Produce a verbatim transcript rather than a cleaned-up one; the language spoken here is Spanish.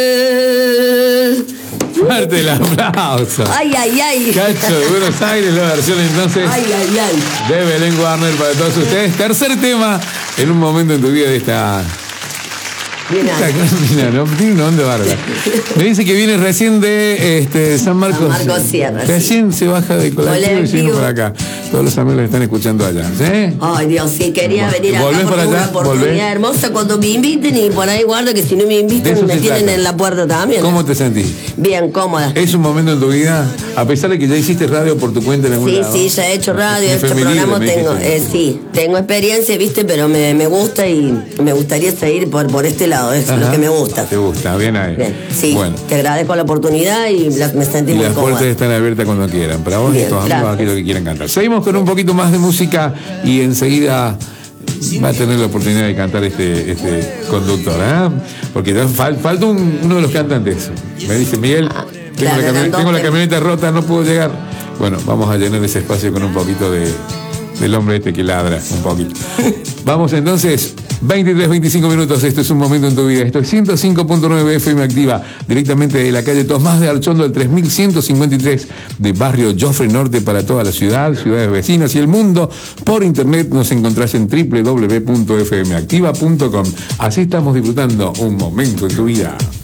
Fuerte el aplauso. Ay, ay, ay. Cacho de Buenos Aires, la versión entonces Ay, ay, ay. de Belén Warner para todos ustedes. Tercer tema en un momento en tu vida de esta... Mira. Mira, no, tiene una onda bárbara. Me dice que viene recién de este, San Marcos. San Marcos Sierra. Recién sí. se baja de colectivo y viene para acá. Todos los amigos están escuchando allá. ¿Sí? Ay, Dios, sí, quería venir acá ¿Volvés porque para es una allá? oportunidad ¿Volvés? hermosa cuando me inviten y por ahí guardo que si no me De invitan eso me se tienen trata. en la puerta también. ¿Cómo te sentís? Bien, cómoda. ¿Es un momento en tu vida? A pesar de que ya hiciste radio por tu cuenta en algún Sí, lado. sí, ya he hecho radio, he De hecho Femilibre, programas, me tengo, dijiste. eh, sí, tengo experiencia, viste, pero me, me gusta y me gustaría seguir por, por este lado, eso es Ajá. lo que me gusta. Te gusta, bien ahí. Bien, sí, Bueno. te agradezco la oportunidad y la- me sentí Y muy las cómoda. puertas están abiertas cuando quieran. Para vos y Bien, tus amigos, gracias. aquellos que quieran cantar. Seguimos con un poquito más de música y enseguida va a tener la oportunidad de cantar este, este conductor, ¿eh? Porque ya fal- falta un- uno de los cantantes. Me dice Miguel, Ah, tengo, claro, la, camioneta, eran dos tengo la temas. camioneta rota, no puedo llegar. Bueno, vamos a llenar ese espacio con un poquito de del hombre este que ladra, un poquito. Vamos entonces, veintitrés, veinticinco minutos, esto es un momento en tu vida. Esto es ciento cinco punto nueve F M Activa, directamente de la calle Tomás de Archondo, el tres mil ciento cincuenta y tres de barrio Joffre Norte para toda la ciudad, ciudades vecinas y el mundo. Por internet nos encontrás en doble u doble u doble u punto f m activa punto com. Así estamos disfrutando un momento en tu vida.